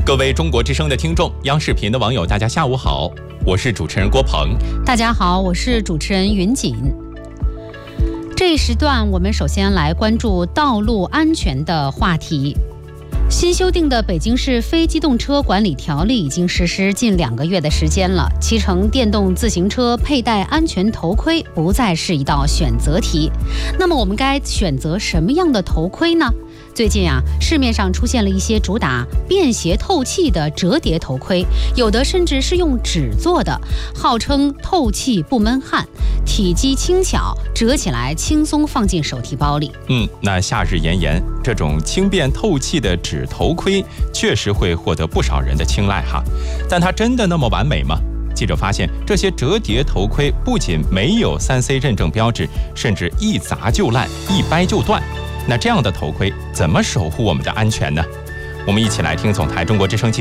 各位中国之声的听众，央视频的网友，大家下午好，我是主持人郭鹏。 大家好，我是主持人云锦。这一时段，我们首先来关注道路安全的话题。新修订的北京市非机动车管理条例已经实施近2个月的时间了，骑乘电动自行车佩戴安全头盔不再是一道选择题。那么我们该选择什么样的头盔呢？最近市面上出现了一些主打便携透气的折叠头盔，有的甚至是用纸做的，号称透气不闷汗，体积轻巧，折起来轻松放进手提包里。 那夏日炎炎，这种轻便透气的纸头盔确实会获得不少人的青睐哈。但它真的那么完美吗？记者发现，这些折叠头盔不仅没有3C 认证标志，甚至一砸就烂，一掰就断。那这样的头盔怎么守护我们的安全呢？我们一起来听总台中国之声记者